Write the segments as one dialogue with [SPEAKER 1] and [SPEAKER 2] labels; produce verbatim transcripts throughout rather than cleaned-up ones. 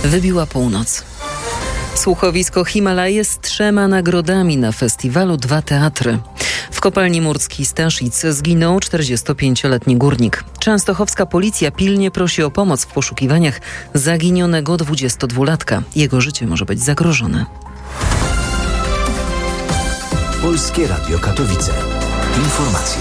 [SPEAKER 1] Wybiła północ. Słuchowisko Himalaje z trzema nagrodami na festiwalu Dwa Teatry. W kopalni Murskiej Staszic zginął czterdziestopięcioletni górnik. Częstochowska policja pilnie prosi o pomoc w poszukiwaniach zaginionego dwudziestodwulatka. Jego życie może być zagrożone.
[SPEAKER 2] Polskie Radio Katowice. Informacje.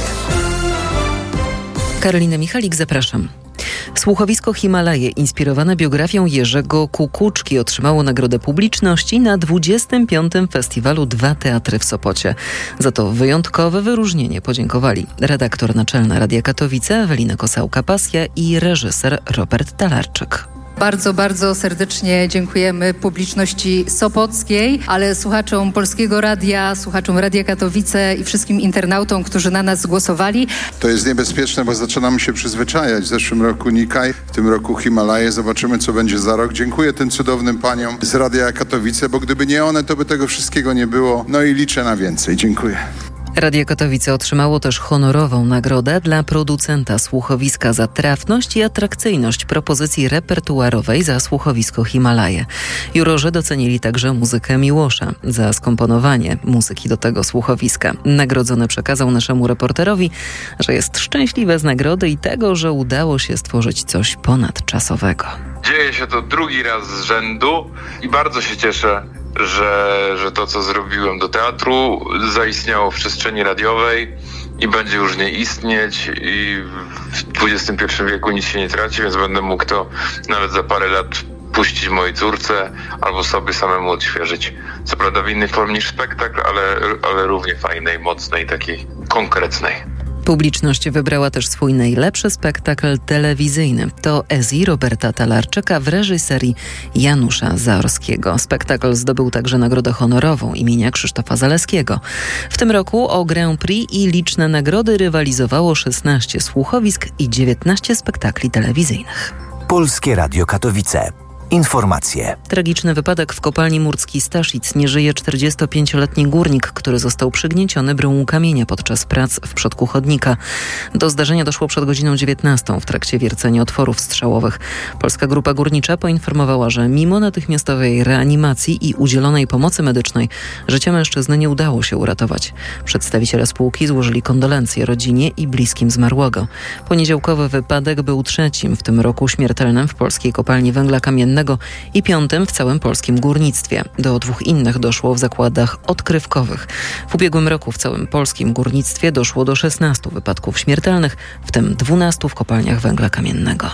[SPEAKER 1] Karolina Michalik, zapraszam. Słuchowisko Himalaje, inspirowane biografią Jerzego Kukuczki, otrzymało Nagrodę Publiczności na dwudziestym piątym Festiwalu Dwa Teatry w Sopocie. Za to wyjątkowe wyróżnienie podziękowali redaktor naczelna Radia Katowice Ewelina Kosałka-Pasja i reżyser Robert Talarczyk.
[SPEAKER 3] Bardzo, bardzo serdecznie dziękujemy publiczności sopockiej, ale słuchaczom Polskiego Radia, słuchaczom Radia Katowice i wszystkim internautom, którzy na nas głosowali.
[SPEAKER 4] To jest niebezpieczne, bo zaczynamy się przyzwyczajać. W zeszłym roku Nikaj, w tym roku Himalaje. Zobaczymy, co będzie za rok. Dziękuję tym cudownym paniom z Radia Katowice, bo gdyby nie one, to by tego wszystkiego nie było. No i liczę na więcej. Dziękuję.
[SPEAKER 1] Radio Katowice otrzymało też honorową nagrodę dla producenta słuchowiska za trafność i atrakcyjność propozycji repertuarowej za słuchowisko Himalaje. Jurorzy docenili także muzykę Miłosza za skomponowanie muzyki do tego słuchowiska. Nagrodzony przekazał naszemu reporterowi, że jest szczęśliwy z nagrody i tego, że udało się stworzyć coś ponadczasowego.
[SPEAKER 5] Dzieje się to drugi raz z rzędu i bardzo się cieszę, że, że to, co zrobiłem do teatru, zaistniało w przestrzeni radiowej i będzie już nie istnieć i w dwudziestym pierwszym wieku nic się nie traci, więc będę mógł to nawet za parę lat puścić mojej córce albo sobie samemu odświeżyć. Co prawda w innej formie niż spektakl, ale, ale równie fajnej, mocnej, takiej konkretnej.
[SPEAKER 1] Publiczność wybrała też swój najlepszy spektakl telewizyjny. To Ezi Roberta Talarczyka w reżyserii Janusza Zaorskiego. Spektakl zdobył także nagrodę honorową imienia Krzysztofa Zaleskiego. W tym roku o Grand Prix i liczne nagrody rywalizowało szesnaście słuchowisk i dziewiętnaście spektakli telewizyjnych.
[SPEAKER 2] Polskie Radio Katowice. Informacje.
[SPEAKER 1] Tragiczny wypadek w kopalni Murskiej Staszic. Nie żyje czterdziestopięcioletni górnik, który został przygnieciony bryłą kamienia podczas prac w przodku chodnika. Do zdarzenia doszło przed godziną dziewiętnastą w trakcie wiercenia otworów strzałowych. Polska Grupa Górnicza poinformowała, że mimo natychmiastowej reanimacji i udzielonej pomocy medycznej życia mężczyzny nie udało się uratować. Przedstawiciele spółki złożyli kondolencje rodzinie i bliskim zmarłego. Poniedziałkowy wypadek był trzecim w tym roku śmiertelnym w polskiej kopalni węgla kamiennego i piątym w całym polskim górnictwie. Do dwóch innych doszło w zakładach odkrywkowych. W ubiegłym roku w całym polskim górnictwie doszło do szesnastu wypadków śmiertelnych, w tym dwunastu w kopalniach węgla kamiennego.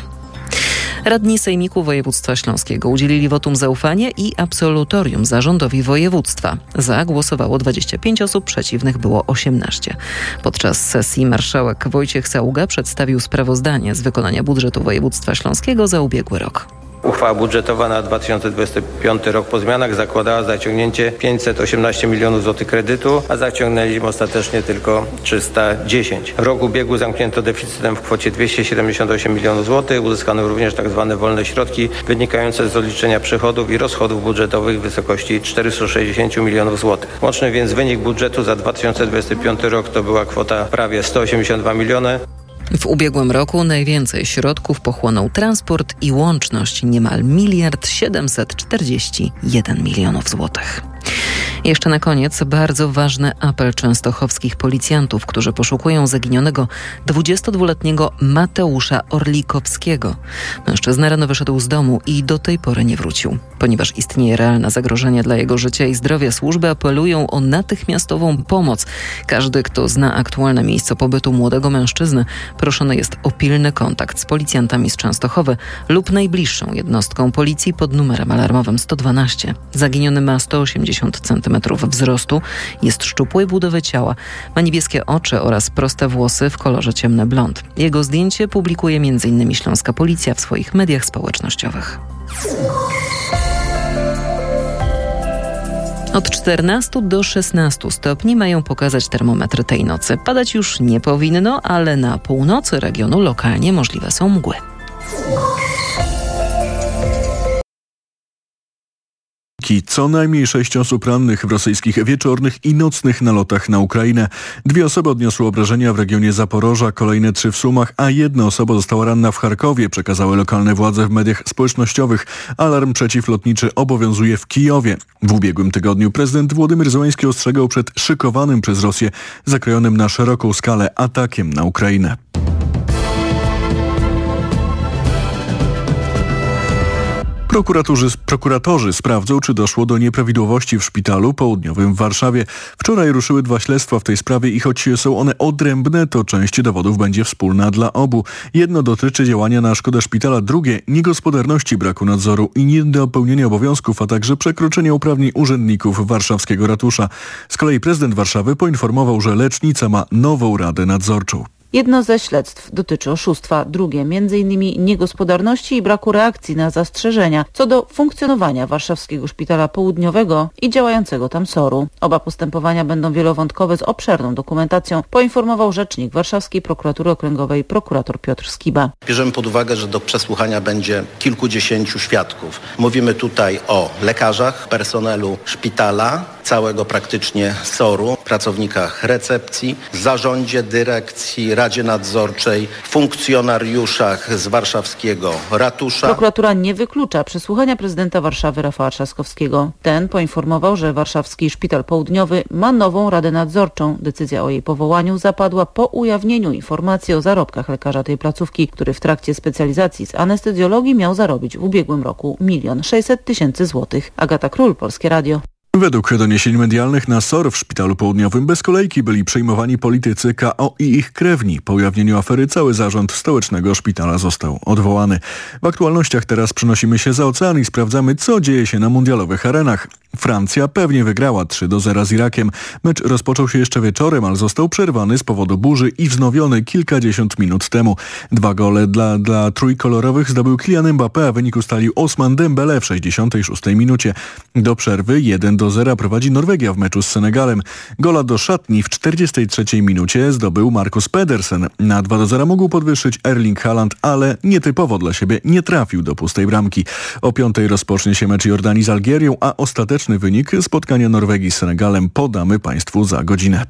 [SPEAKER 1] Radni Sejmiku Województwa Śląskiego udzielili wotum zaufania i absolutorium zarządowi województwa. Za głosowało dwadzieścia pięć osób, przeciwnych było osiemnaście. Podczas sesji marszałek Wojciech Saługa przedstawił sprawozdanie z wykonania budżetu województwa śląskiego za ubiegły rok.
[SPEAKER 6] Uchwała budżetowa na dwa tysiące dwudziesty piąty rok po zmianach zakładała zaciągnięcie pięćset osiemnaście milionów złotych kredytu, a zaciągnęliśmy ostatecznie tylko trzysta dziesięć. W roku ubiegły zamknięto deficytem w kwocie dwieście siedemdziesiąt osiem milionów złotych. Uzyskano również tzw. wolne środki wynikające z odliczenia przychodów i rozchodów budżetowych w wysokości czterysta sześćdziesiąt milionów złotych. Łączny więc wynik budżetu za dwa tysiące dwudziesty piąty rok to była kwota prawie sto osiemdziesiąt dwa miliony.
[SPEAKER 1] W ubiegłym roku najwięcej środków pochłonął transport i łączność, niemal miliard siedemset czterdzieści jeden milionów złotych. Jeszcze na koniec bardzo ważny apel częstochowskich policjantów, którzy poszukują zaginionego dwudziestodwuletniego Mateusza Orlikowskiego. Mężczyzna rano wyszedł z domu i do tej pory nie wrócił. Ponieważ istnieje realne zagrożenie dla jego życia i zdrowia, służby apelują o natychmiastową pomoc. Każdy, kto zna aktualne miejsce pobytu młodego mężczyzny, proszony jest o pilny kontakt z policjantami z Częstochowy lub najbliższą jednostką policji pod numerem alarmowym sto dwanaście. Zaginiony ma sto osiemdziesiąt centymetrów wzrostu, jest szczupłej budowy ciała, ma niebieskie oczy oraz proste włosy w kolorze ciemny blond. Jego zdjęcie publikuje m in Śląska Policja w swoich mediach społecznościowych. Od czternastu do szesnastu stopni mają pokazać termometry tej nocy. Padać już nie powinno, ale na północy regionu lokalnie możliwe są mgły.
[SPEAKER 7] ataki. Co najmniej sześć osób rannych w rosyjskich wieczornych i nocnych nalotach na Ukrainę. Dwie osoby odniosły obrażenia w regionie Zaporoża, kolejne trzy w Sumach, a jedna osoba została ranna w Charkowie, przekazały lokalne władze w mediach społecznościowych. Alarm przeciwlotniczy obowiązuje w Kijowie. W ubiegłym tygodniu prezydent Włodymyr Zełenski ostrzegał przed szykowanym przez Rosję, zakrojonym na szeroką skalę atakiem na Ukrainę. Prokuratorzy, prokuratorzy sprawdzą, czy doszło do nieprawidłowości w szpitalu południowym w Warszawie. Wczoraj ruszyły dwa śledztwa w tej sprawie i choć są one odrębne, to część dowodów będzie wspólna dla obu. Jedno dotyczy działania na szkodę szpitala, drugie niegospodarności, braku nadzoru i niedopełnienia obowiązków, a także przekroczenia uprawnień urzędników warszawskiego ratusza. Z kolei prezydent Warszawy poinformował, że lecznica ma nową radę nadzorczą.
[SPEAKER 8] Jedno ze śledztw dotyczy oszustwa, drugie między innymi niegospodarności i braku reakcji na zastrzeżenia co do funkcjonowania Warszawskiego Szpitala Południowego i działającego tam soru. Oba postępowania będą wielowątkowe z obszerną dokumentacją, poinformował rzecznik Warszawskiej Prokuratury Okręgowej prokurator Piotr Skiba.
[SPEAKER 9] Bierzemy pod uwagę, że do przesłuchania będzie kilkudziesięciu świadków. Mówimy tutaj o lekarzach, personelu szpitala, całego praktycznie soru, pracownikach recepcji, zarządzie, dyrekcji, Radzie Nadzorczej, funkcjonariuszach z warszawskiego ratusza.
[SPEAKER 8] Prokuratura nie wyklucza przesłuchania prezydenta Warszawy Rafała Trzaskowskiego. Ten poinformował, że Warszawski Szpital Południowy ma nową Radę Nadzorczą. Decyzja o jej powołaniu zapadła po ujawnieniu informacji o zarobkach lekarza tej placówki, który w trakcie specjalizacji z anestezjologii miał zarobić w ubiegłym roku milion sześćset tysięcy złotych. Agata Król, Polskie Radio.
[SPEAKER 7] Według doniesień medialnych na SOR w Szpitalu Południowym bez kolejki byli przejmowani politycy K O i ich krewni. Po ujawnieniu afery cały zarząd stołecznego szpitala został odwołany. W aktualnościach teraz przenosimy się za ocean i sprawdzamy, co dzieje się na mundialowych arenach. Francja pewnie wygrała trzy do zera z Irakiem. Mecz rozpoczął się jeszcze wieczorem, ale został przerwany z powodu burzy i wznowiony kilkadziesiąt minut temu. Dwa gole dla, dla trójkolorowych zdobył Kylian Mbappé, a wynik ustalił Ousmane Dembélé w sześćdziesiątej szóstej minucie. Do przerwy jeden do zera prowadzi Norwegia w meczu z Senegalem. Gola do szatni w czterdziestej trzeciej minucie zdobył Marcus Pedersen. Na dwa do zera mógł podwyższyć Erling Haaland, ale nietypowo dla siebie nie trafił do pustej bramki. O piątej rozpocznie się mecz Jordanii z Algierią, a ostateczny wynik spotkania Norwegii z Senegalem podamy Państwu za godzinę.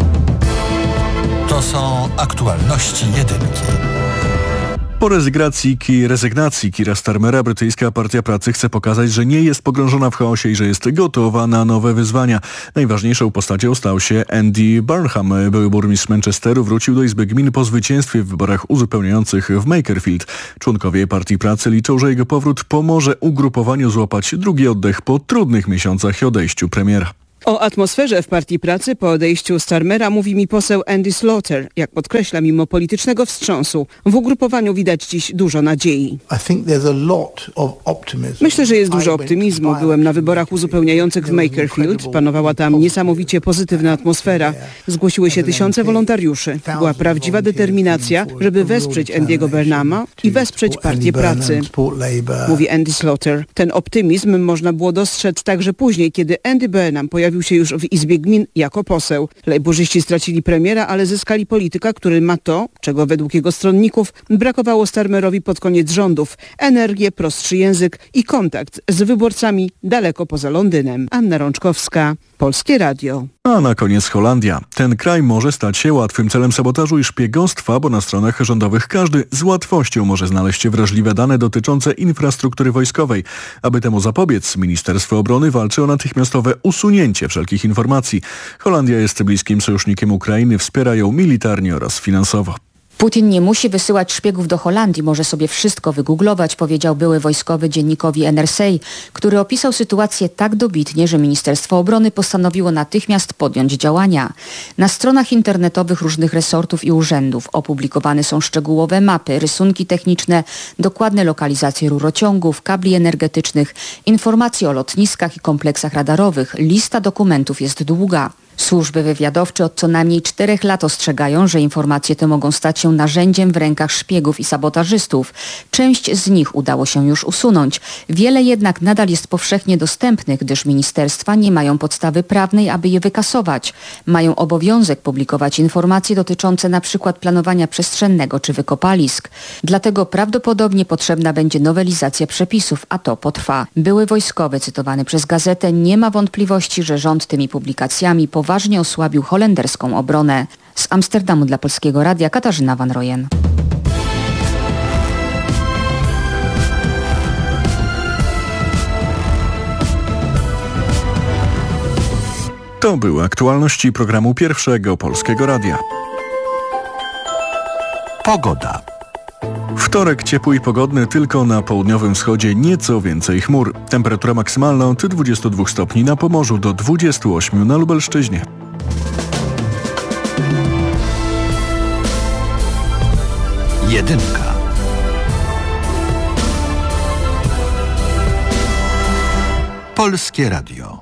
[SPEAKER 10] To są aktualności jedynki.
[SPEAKER 7] Po rezygnacji, rezygnacji Keira Starmera brytyjska Partia Pracy chce pokazać, że nie jest pogrążona w chaosie i że jest gotowa na nowe wyzwania. Najważniejszą postacią stał się Andy Burnham. Były burmistrz Manchesteru wrócił do Izby Gmin po zwycięstwie w wyborach uzupełniających w Makerfield. Członkowie Partii Pracy liczą, że jego powrót pomoże ugrupowaniu złapać drugi oddech po trudnych miesiącach i odejściu premiera.
[SPEAKER 11] O atmosferze w Partii Pracy po odejściu Starmera mówi mi poseł Andy Slaughter. Jak podkreśla, mimo politycznego wstrząsu, w ugrupowaniu widać dziś dużo nadziei. Myślę, że jest dużo optymizmu. Byłem na wyborach uzupełniających w Makerfield. Panowała tam niesamowicie pozytywna atmosfera. Zgłosiły się tysiące wolontariuszy. Była prawdziwa determinacja, żeby wesprzeć Andy'ego Burnhama i wesprzeć Partię Pracy. Mówi Andy Slaughter. Ten optymizm można było dostrzec także później, kiedy Andy Burnham pojawił się już w Izbie Gmin jako poseł. Lejburzyści stracili premiera, ale zyskali polityka, który ma to, czego według jego stronników brakowało Starmerowi pod koniec rządów. Energię, prostszy język i kontakt z wyborcami daleko poza Londynem. Anna Rączkowska, Polskie Radio.
[SPEAKER 7] A na koniec Holandia. Ten kraj może stać się łatwym celem sabotażu i szpiegostwa, bo na stronach rządowych każdy z łatwością może znaleźć wrażliwe dane dotyczące infrastruktury wojskowej. Aby temu zapobiec, Ministerstwo Obrony walczy o natychmiastowe usunięcie wszelkich informacji. Holandia jest bliskim sojusznikiem Ukrainy, wspiera ją militarnie oraz finansowo.
[SPEAKER 12] Putin nie musi wysyłać szpiegów do Holandii, może sobie wszystko wygooglować, powiedział były wojskowy dziennikowi N R C, który opisał sytuację tak dobitnie, że Ministerstwo Obrony postanowiło natychmiast podjąć działania. Na stronach internetowych różnych resortów i urzędów opublikowane są szczegółowe mapy, rysunki techniczne, dokładne lokalizacje rurociągów, kabli energetycznych, informacje o lotniskach i kompleksach radarowych. Lista dokumentów jest długa. Służby wywiadowcze od co najmniej czterech lat ostrzegają, że informacje te mogą stać się narzędziem w rękach szpiegów i sabotażystów. Część z nich udało się już usunąć. Wiele jednak nadal jest powszechnie dostępnych, gdyż ministerstwa nie mają podstawy prawnej, aby je wykasować. Mają obowiązek publikować informacje dotyczące na przykład planowania przestrzennego czy wykopalisk. Dlatego prawdopodobnie potrzebna będzie nowelizacja przepisów, a to potrwa. Były wojskowy cytowany przez gazetę nie ma wątpliwości, że rząd tymi publikacjami poważnie osłabił holenderską obronę. Z Amsterdamu dla Polskiego Radia Katarzyna Van Royen.
[SPEAKER 7] To były aktualności programu Pierwszego Polskiego Radia.
[SPEAKER 2] Pogoda.
[SPEAKER 7] Wtorek ciepły i pogodny, tylko na południowym wschodzie nieco więcej chmur. Temperatura maksymalna od dwudziestu dwóch stopni na Pomorzu do dwudziestu ośmiu na Lubelszczyźnie.
[SPEAKER 2] Jedynka. Polskie Radio.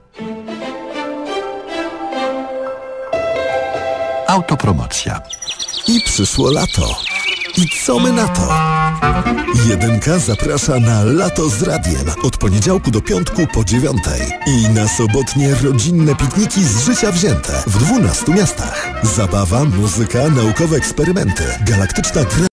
[SPEAKER 2] Autopromocja.
[SPEAKER 13] I przyszło lato. I co my na to? Jedynka zaprasza na Lato z Radiem od poniedziałku do piątku po dziewiątej. I na sobotnie rodzinne pikniki z życia wzięte w dwunastu miastach. Zabawa, muzyka, naukowe eksperymenty, galaktyczna gra.